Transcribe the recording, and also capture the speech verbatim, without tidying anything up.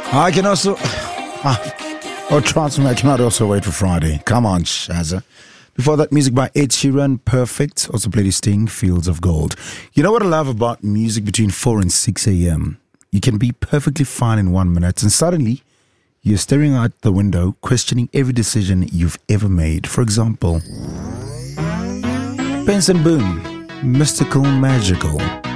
I can also... Ah, oh, trust me, I cannot also wait for Friday. Come on, Shazza. Before that, music by Ed Sheeran, Perfect. Also played his Sting, Fields of Gold. You know what I love about music between four and six a.m.? You can be perfectly fine in one minute, and suddenly you're staring out the window, questioning every decision you've ever made. For example, Benson Boone, Mystical Magical.